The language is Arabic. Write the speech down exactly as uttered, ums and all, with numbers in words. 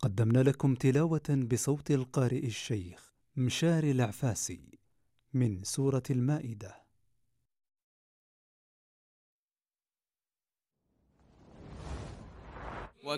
قدمنا لكم تلاوة بصوت القارئ الشيخ مشاري العفاسي من سورة المائدة.